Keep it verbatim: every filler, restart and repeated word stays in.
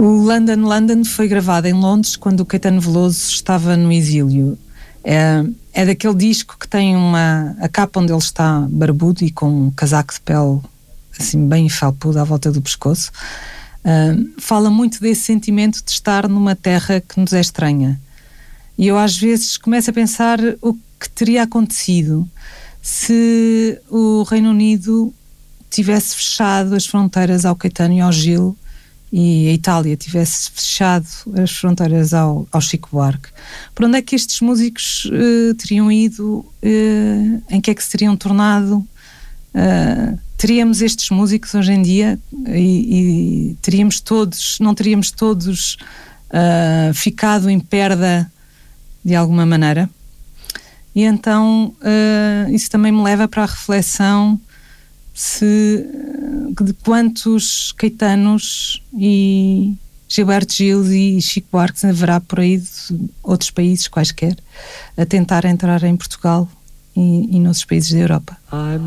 O London London foi gravado em Londres quando o Caetano Veloso estava no exílio. É, é daquele disco que tem uma, a capa onde ele está barbudo e com um casaco de pele assim bem felpudo à volta do pescoço. Uh, fala muito desse sentimento de estar numa terra que nos é estranha. E eu às vezes começo a pensar o que teria acontecido se o Reino Unido tivesse fechado as fronteiras ao Caetano e ao Gil, e a Itália tivesse fechado as fronteiras ao, ao Chico Buarque. Por onde é que estes músicos uh, teriam ido? Uh, em que é que se teriam tornado? Uh, teríamos estes músicos hoje em dia e, e teríamos todos, não teríamos todos uh, ficado em perda de alguma maneira? E então uh, isso também me leva para a reflexão se, de quantos Caetanos e Gilberto Gil e Chico Buarque haverá por aí de outros países quaisquer a tentar entrar em Portugal e, e noutros países da Europa.